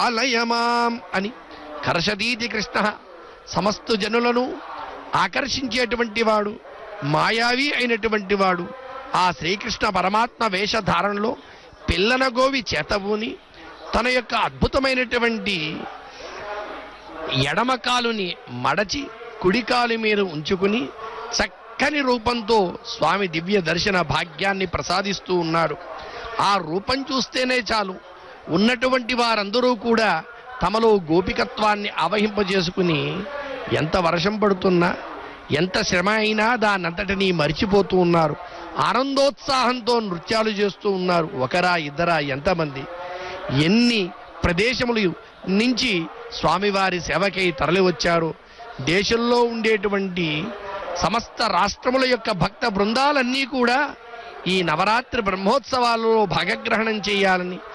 అలయమాం అని కర్షదీతి కృష్ణ సమస్త జనులను ఆకర్షించేటువంటి వాడు, మాయావి అయినటువంటి వాడు ఆ శ్రీకృష్ణ పరమాత్మ వేషధారణలో పిల్లన గోవి చేతబూని తన యొక్క అద్భుతమైనటువంటి ఎడమ కాలుని మడచి కుడికాలు మీద ఉంచుకుని చక్కని రూపంతో స్వామి దివ్య దర్శన భాగ్యాన్ని ప్రసాదిస్తూ ఉన్నాడు. ఆ రూపం చూస్తేనే చాలు ఉన్నటువంటి వారందరూ కూడా తమలో గోపికత్వాన్ని ఆవహింపజేసుకుని ఎంత వర్షం పడుతున్నా ఎంత శ్రమ అయినా దానంతటినీ మరిచిపోతూ ఉన్నారు. ఆనందోత్సాహంతో నృత్యాలు చేస్తూ ఉన్నారు. ఒకరా ఇద్దరా ఎంతమంది, ఎన్ని ప్రదేశములు నుంచి స్వామివారి సేవకై తరలి వచ్చారు. దేశంలో ఉండేటువంటి సమస్త రాష్ట్రముల యొక్క భక్త బృందాలన్నీ కూడా ఈ నవరాత్రి బ్రహ్మోత్సవాలలో భాగగ్రహణం చేయాలని